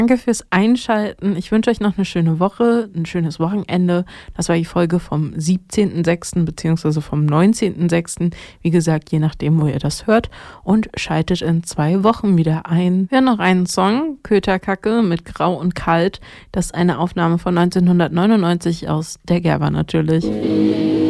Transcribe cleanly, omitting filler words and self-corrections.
Danke fürs Einschalten. Ich wünsche euch noch eine schöne Woche, ein schönes Wochenende. Das war die Folge vom 17.06. beziehungsweise vom 19.06. Wie gesagt, je nachdem, wo ihr das hört. Und schaltet in 2 Wochen wieder ein. Wir haben noch einen Song, Köterkacke mit Grau und Kalt. Das ist eine Aufnahme von 1999 aus Der Gerber natürlich.